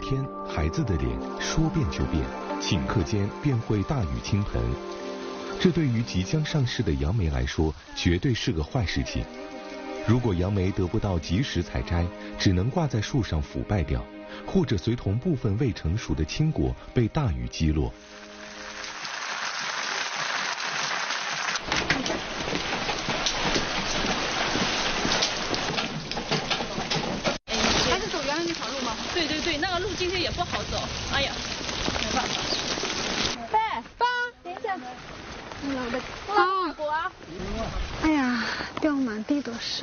天，孩子的脸说变就变，顷刻间便会大雨倾盆。这对于即将上市的杨梅来说，绝对是个坏事情。如果杨梅得不到及时采摘，只能挂在树上腐败掉，或者随同部分未成熟的青果被大雨击落。 还是走原来那条路吗？对对对，那个路今天也不好走。哎呀，没办法。 爸，等一下。啊！哎呀，掉满地都是。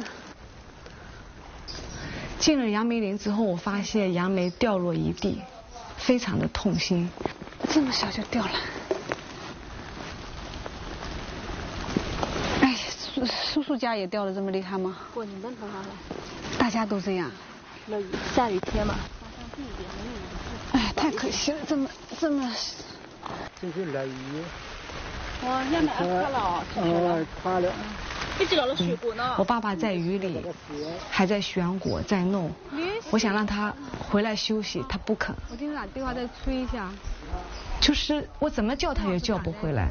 进了杨梅林之后，我发现杨梅掉落一地，非常的痛心。这么小就掉了。哎，叔叔家也掉得这么厉害吗？ 过你们头上了。 大家都这样。 那下雨天嘛。 哎，太可惜了，这么。 这是来雨。 杨梅塌了。 一直搞了水果呢。 我爸爸在雨里还在选果，在弄。我想让他回来休息，他不肯。我今天打电话再催一下，就是我怎么叫他也叫不回来。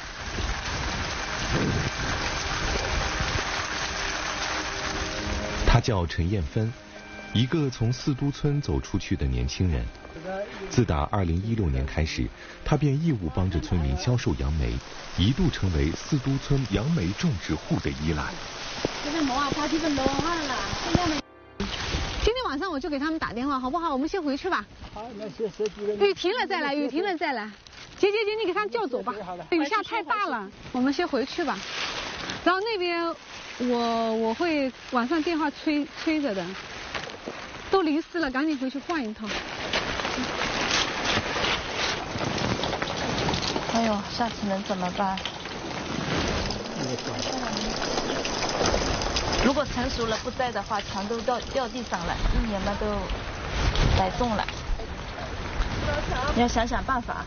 他叫陈艳芬，一个从四都村走出去的年轻人。自打2016年开始，他便义务帮着村民销售杨梅，一度成为四都村杨梅种植户的依赖。 今天晚上我就给他们打电话，好不好？我们先回去吧。 好，那先雨停了再来，雨停了再来。姐，你给他们叫走吧，雨下太大了，我们先回去吧。然后那边我会晚上电话催着的。都淋湿了，赶紧回去换一套。 哎呦，下次能怎么办？如果成熟了不摘的话，全都掉地上了，一年嘛都白种了。你要想想办法。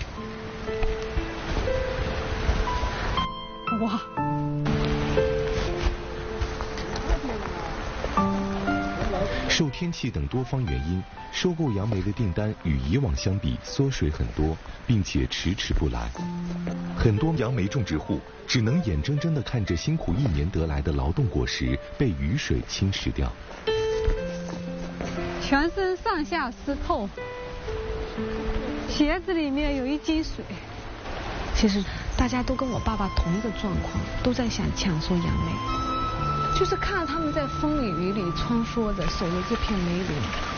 哇！ 受天气等多方原因，收购杨梅的订单与以往相比缩水很多，并且迟迟不来。很多杨梅种植户只能眼睁睁地看着辛苦1年得来的劳动果实被雨水侵蚀掉。 全身上下湿透，鞋子里面有1斤水。其实大家都跟我爸爸同一个状况，都在想抢收杨梅。就是看他们在风里雨里穿梭着，守着这片梅林，